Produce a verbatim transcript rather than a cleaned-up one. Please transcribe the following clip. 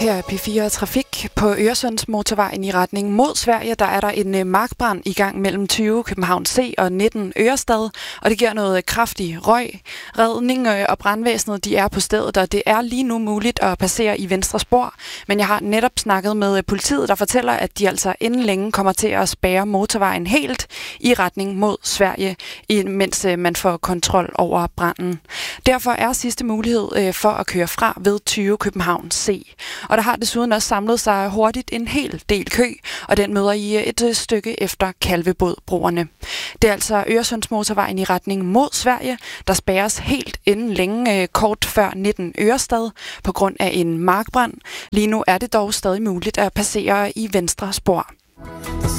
Her er P fire Trafik. På Øresundsmotorvejen i retning mod Sverige, der er der en markbrand i gang mellem tyve København C og nitten Ørestad, og det giver noget kraftig røg. Redning og brandvæsenet, de er på stedet, og det er lige nu muligt at passere i venstre spor, men jeg har netop snakket med politiet, der fortæller, at de altså inden længe kommer til at spærre motorvejen helt i retning mod Sverige, mens man får kontrol over branden. Derfor er sidste mulighed for at køre fra ved tyve København C. Og der har desuden også samlet sig hurtigt en hel del kø, og den møder I et stykke efter Kalvebodbroerne. Det er altså Øresundsmotorvejen i retning mod Sverige, der spærres helt inden længe kort før nitten Ørestad på grund af en markbrand. Lige nu er det dog stadig muligt at passere i venstre spor.